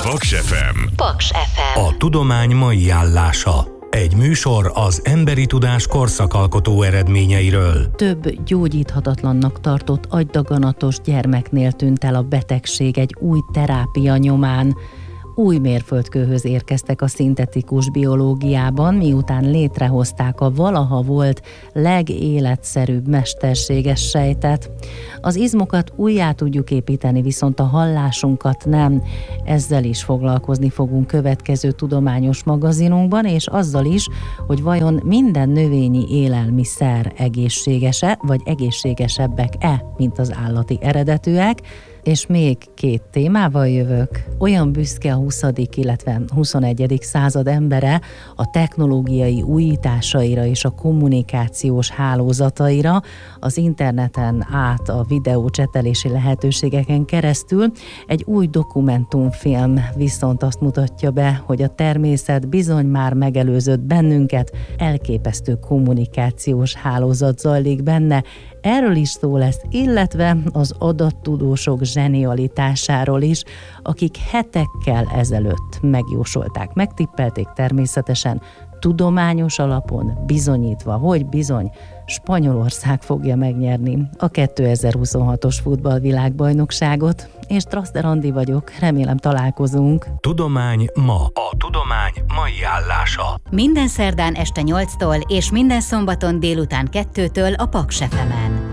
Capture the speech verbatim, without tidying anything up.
Paks ef em. Paks ef em. A tudomány mai állása. Egy műsor az emberi tudás korszakalkotó eredményeiről. Több gyógyíthatatlannak tartott agydaganatos gyermeknél tűnt el a betegség egy új terápia nyomán. Új mérföldkőhöz érkeztek a szintetikus biológiában, miután létrehozták a valaha volt legéletszerűbb mesterséges sejtet. Az izmokat újjá tudjuk építeni, viszont a hallásunkat nem. Ezzel is foglalkozni fogunk következő tudományos magazinunkban, és azzal is, hogy vajon minden növényi élelmiszer egészséges-e, vagy egészségesebbek-e, mint az állati eredetűek. És még két témával jövök. Olyan büszke a huszadik illetve huszonegyedik század embere a technológiai újításaira és a kommunikációs hálózataira, az interneten át a videó csetelési lehetőségeken keresztül. Egy új dokumentumfilm viszont azt mutatja be, hogy a természet bizony már megelőzött bennünket, elképesztő kommunikációs hálózat zajlik benne. Erről is szó lesz, illetve az adattudósok zsenialitásáról is, akik hetekkel ezelőtt megjósolták, megtippelték természetesen, tudományos alapon bizonyítva, hogy bizony Spanyolország fogja megnyerni a kétezer-huszonhatos futballvilágbajnokságot. Én Strasser Andi vagyok, remélem találkozunk. Tudomány ma. A tudomány mai állása. Minden szerdán este nyolctól és minden szombaton délután kettőtől a Paks ef emen.